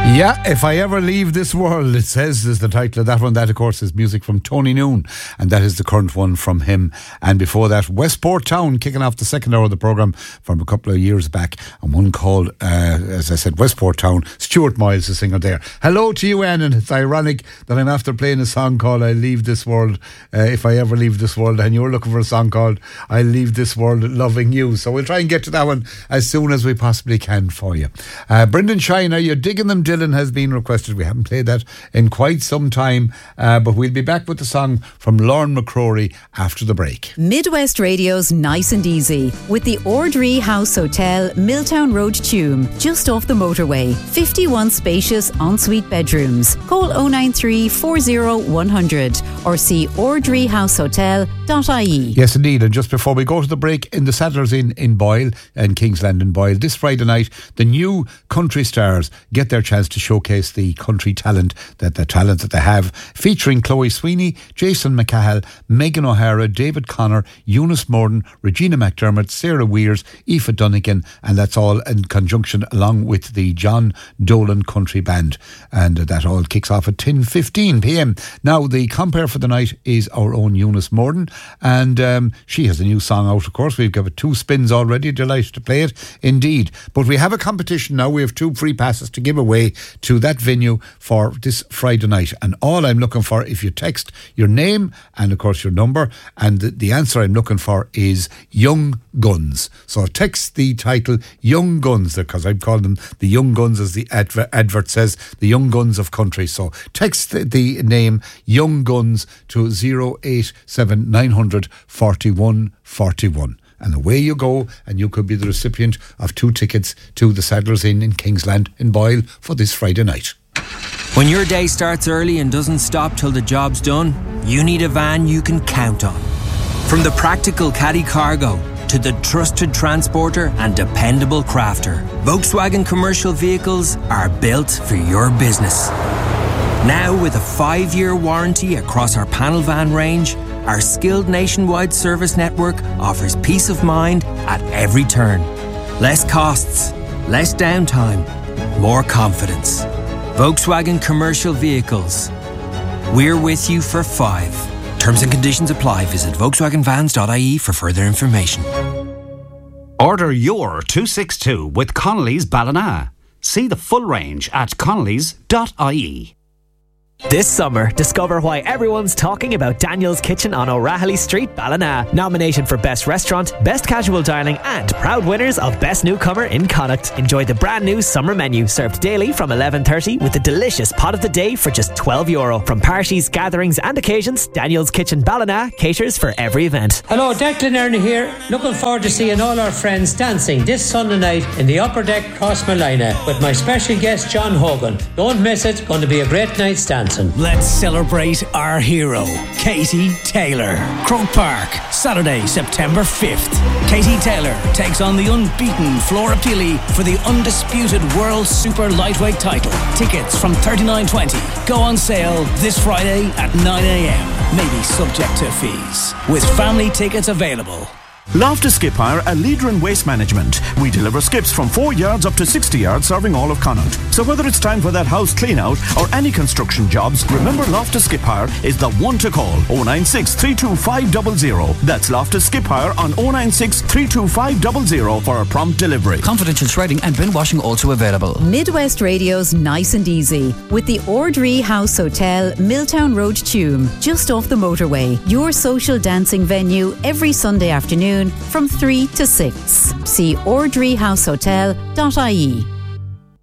Yeah, If I Ever Leave This World, it says, is the title of that one. That, of course, is music from Tony Noon, and that is the current one from him. And before that, Westport Town, kicking off the second hour of the programme from a couple of years back, and one called, as I said, Westport Town. Stuart Miles, the singer there. Hello to you, Anne, and it's ironic that I'm after playing a song called I Leave This World, If I Ever Leave This World, and you're looking for a song called I Leave This World Loving You. So we'll try and get to that one as soon as we possibly can for you. Brendan Shiner, You're Digging Them, Dylan, has been requested. We haven't played that in quite some time, but we'll be back with the song from Lauren McCrory after the break. Midwest Radio's Nice and Easy with the Ordree House Hotel, Milltown Road, Tuam, just off the motorway. 51 spacious ensuite bedrooms. Call 093 40 100 or see ordreehousehotel.ie. Yes, indeed. And just before we go to the break, in the Saddlers Inn in Boyle and Kingsland in Boyle, this Friday night, the new country stars get their chance to showcase the country talent that they have, featuring Chloe Sweeney, Jason McCahill, Megan O'Hara, David Connor, Eunice Morden, Regina McDermott, Sarah Weirs, Aoife Dunnigan, and that's all in conjunction along with the John Dolan Country Band. And that all kicks off at 10:15 p.m. Now, the compere for the night is our own Eunice Morden, and she has a new song out, of course. We've given 2 spins already. Delighted to play it, indeed. But we have a competition now. We have 2 free passes to give away to that venue for this Friday night. And all I'm looking for, if you text your name and, of course, your number, and the answer I'm looking for is Young Guns. So text the title Young Guns, because I'm calling them the Young Guns, as the advert says, the Young Guns of Country. So text the name Young Guns to 087 900 41 41. And away you go, and you could be the recipient of 2 tickets to the Saddlers Inn in Kingsland in Boyle for this Friday night. When your day starts early and doesn't stop till the job's done, you need a van you can count on. From the practical caddy cargo to the trusted transporter and dependable crafter, Volkswagen commercial vehicles are built for your business. Now, with a 5-year warranty across our panel van range, our skilled nationwide service network offers peace of mind at every turn. Less costs, less downtime, more confidence. Volkswagen Commercial Vehicles. We're with you for 5. Terms and conditions apply. Visit volkswagenvans.ie for further information. Order your 262 with Connolly's Ballina. See the full range at connellys.ie. This summer, discover why everyone's talking about Daniel's Kitchen on O'Rahilly Street, Ballina. Nominated for Best Restaurant, Best Casual Dining and proud winners of Best Newcomer in Connacht. Enjoy the brand new summer menu served daily from 11:30 with the delicious pot of the day for just €12. From parties, gatherings and occasions, Daniel's Kitchen Ballina caters for every event. Hello, Declan Ernie here. Looking forward to seeing all our friends dancing this Sunday night in the Upper Deck Crossmolina with my special guest John Hogan. Don't miss it. Going to be a great night's dancing. Let's celebrate our hero, Katie Taylor. Croke Park, Saturday, September 5th. Katie Taylor takes on the unbeaten Flora Pili for the undisputed World Super Lightweight title. Tickets from $39.20 go on sale this Friday at 9 a.m. Maybe subject to fees. With family tickets available. Loftus Skip Hire, a leader in waste management. We deliver skips from 4 yards up to 60 yards, serving all of Connaught. So whether it's time for that house clean out or any construction jobs, remember Loftus Skip Hire is the one to call. 096 325 00. That's Loftus Skip Hire on 096 325 00 for a prompt delivery. Confidential shredding and bin washing also available. Midwest Radio's Nice and Easy with the Ordree House Hotel, Milltown Road, Tuam, just off the motorway. Your social dancing venue every Sunday afternoon from 3 to 6. See ordreehousehotel.ie.